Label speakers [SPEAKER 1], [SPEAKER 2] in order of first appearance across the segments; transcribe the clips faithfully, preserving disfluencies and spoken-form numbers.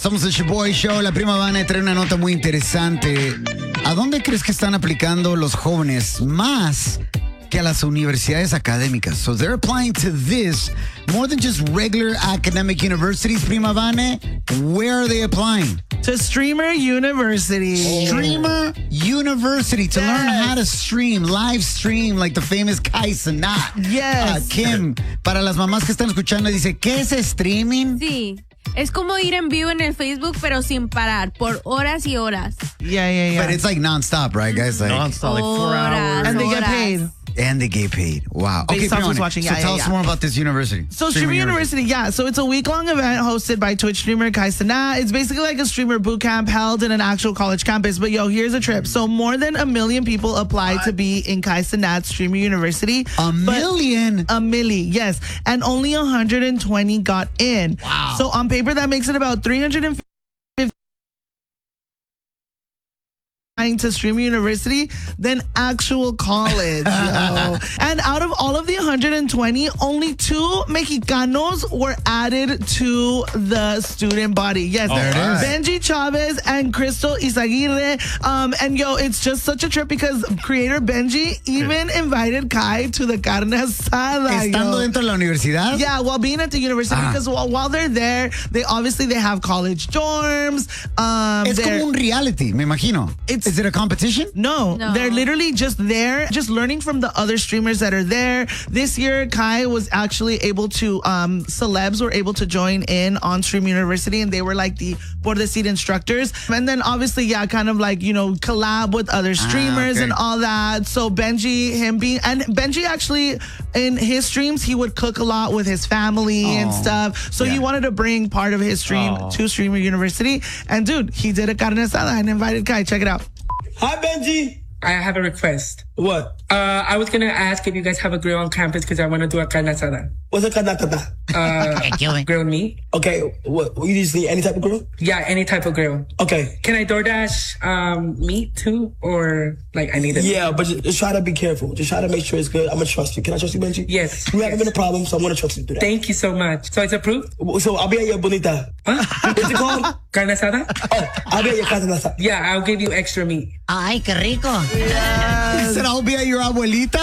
[SPEAKER 1] Somos el Shaboy Show. La prima Vane trae una nota muy interesante. ¿A dónde crees que están aplicando los jóvenes más que a las universidades académicas? So they're applying to this more than just regular academic universities, prima Vane. Where are they applying?
[SPEAKER 2] To Streamer University.
[SPEAKER 1] Streamer University to
[SPEAKER 2] Yes.
[SPEAKER 1] learn how to stream, live stream, like the famous Kai Cenat.
[SPEAKER 2] Yes.
[SPEAKER 1] Uh, Kim, para las mamás que están escuchando, dice, ¿qué es streaming?
[SPEAKER 3] Sí. Es como ir en vivo en el Facebook, pero sin parar, por horas y horas.
[SPEAKER 2] Yeah, yeah, yeah.
[SPEAKER 1] But it's like nonstop, right, guys? Like,
[SPEAKER 4] Non-stop, like four
[SPEAKER 3] Horas,
[SPEAKER 4] hours.
[SPEAKER 2] and they get
[SPEAKER 3] horas.
[SPEAKER 2] paid.
[SPEAKER 1] and they get paid. Wow.
[SPEAKER 2] Based
[SPEAKER 1] Okay,
[SPEAKER 2] off
[SPEAKER 1] Prima
[SPEAKER 2] who's
[SPEAKER 1] Vane,
[SPEAKER 2] watching.
[SPEAKER 1] so
[SPEAKER 2] Yeah, yeah,
[SPEAKER 1] tell
[SPEAKER 2] yeah.
[SPEAKER 1] us more about this university.
[SPEAKER 2] So Streamer University, yeah. So it's a week-long event hosted by Twitch streamer Kai Cenat. It's basically like a streamer boot camp held in an actual college campus. But yo, here's a trip. So more than a million people applied to be in Kai Cenat Streamer University.
[SPEAKER 1] A million?
[SPEAKER 2] A milli, yes. And only one hundred twenty got in.
[SPEAKER 1] Wow.
[SPEAKER 2] So on paper, that makes it about three hundred fifty to Streamer University than actual college. yo. And out of all of the one hundred twenty, only two Mexicanos were added to the student body. Yes,
[SPEAKER 4] There it is.
[SPEAKER 2] Benji Chavez and Crystal Izaguirre. Um, and yo, it's just such a trip because creator Benji even invited Kai to the carne asada.
[SPEAKER 1] Estando
[SPEAKER 2] yo.
[SPEAKER 1] dentro de la universidad?
[SPEAKER 2] Yeah, while being at the university,
[SPEAKER 1] Ah.
[SPEAKER 2] because while, while they're there, they obviously they have college dorms. Um,
[SPEAKER 1] Es
[SPEAKER 2] they're-
[SPEAKER 1] como un reality, me imagino.
[SPEAKER 2] It's-
[SPEAKER 1] Is it a competition?
[SPEAKER 2] No,
[SPEAKER 3] No.
[SPEAKER 2] they're literally just there, just learning from the other streamers that are there. This year, Kai was actually able to, um, celebs were able to join in on Stream University, and they were like the por decir instructors. And then obviously, yeah, kind of like, you know, collab with other streamers
[SPEAKER 1] okay.
[SPEAKER 2] and all that. So Benji, him being, and Benji actually, in his streams, he would cook a lot with his family and
[SPEAKER 1] Oh,
[SPEAKER 2] stuff. So
[SPEAKER 1] yeah.
[SPEAKER 2] he wanted to bring part of his stream
[SPEAKER 4] Oh.
[SPEAKER 2] to Streamer University. And dude, he did a carne asada and invited Kai. Check it out.
[SPEAKER 5] Hi, Benji.
[SPEAKER 6] I have a request.
[SPEAKER 5] What?
[SPEAKER 6] Uh, I was gonna ask if you guys have a grill on campus because I want to do a carne asada.
[SPEAKER 5] What's a kanakata?
[SPEAKER 6] Uh, grilled meat.
[SPEAKER 5] Okay, what? You just need any type of grill?
[SPEAKER 6] Yeah, any type of grill.
[SPEAKER 5] Okay.
[SPEAKER 6] Can I DoorDash um, meat too, or like I need it?
[SPEAKER 5] Yeah, but just, just try to be careful. Just try to make sure it's good. I'm gonna trust you. Can I trust you, Benji?
[SPEAKER 6] Yes.
[SPEAKER 5] You haven't been a problem, so I'm gonna trust you to do that.
[SPEAKER 6] Thank you so much. So it's approved.
[SPEAKER 5] So I'll be at your bonita.
[SPEAKER 6] Huh?
[SPEAKER 5] What's it called?
[SPEAKER 6] Carne asada?
[SPEAKER 5] Oh, I'll be at your casa nasa.
[SPEAKER 6] Yeah, I'll give you extra meat.
[SPEAKER 7] Ay, qué rico.
[SPEAKER 1] He said, I'll be at your abuelita?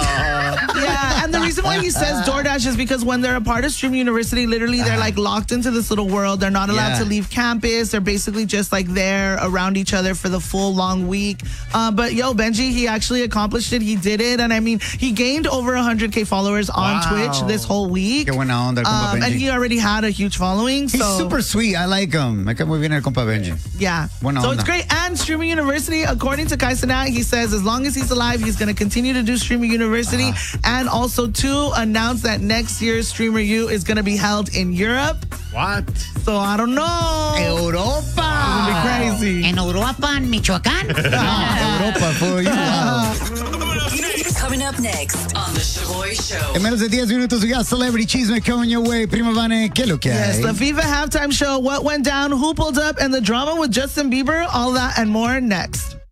[SPEAKER 2] Yeah, and the reason why he says DoorDash is because when they're a part of Stream University, literally they're like locked into this little world. They're not allowed
[SPEAKER 1] Yeah.
[SPEAKER 2] to leave campus. They're basically just like there around each other for the full long week. Uh, but yo, Benji, he actually accomplished it. He did it. And I mean, he gained over one hundred K followers on
[SPEAKER 1] Wow.
[SPEAKER 2] Twitch this whole week.
[SPEAKER 1] Qué buena onda, el compa
[SPEAKER 2] Um, and
[SPEAKER 1] Benji.
[SPEAKER 2] he already had a huge following.
[SPEAKER 1] He's
[SPEAKER 2] so
[SPEAKER 1] super sweet. I like him. Me cae muy bien el compa Benji.
[SPEAKER 2] yeah.
[SPEAKER 1] Buena
[SPEAKER 2] So
[SPEAKER 1] onda.
[SPEAKER 2] it's great. And Streaming University, according to Kai Cenat, he says as long as he's alive, he's going to continue to do Streaming University. And also, to announce that next year's Streamer U is going to be held in Europe.
[SPEAKER 4] What?
[SPEAKER 2] So I don't know.
[SPEAKER 1] Europa.
[SPEAKER 2] It'll be crazy.
[SPEAKER 7] En Europa, en Michoacán.
[SPEAKER 1] No, Europa for you. Wow.
[SPEAKER 8] Coming up next on The Shaboy Show.
[SPEAKER 1] En menos de diez minutos, we got Celebrity Chisme coming your way. Prima Vane, ¿qué es lo que
[SPEAKER 2] Yes,
[SPEAKER 1] hay?
[SPEAKER 2] the FIFA halftime show, what went down, who pulled up, and the drama with Justin Bieber, all that and more next.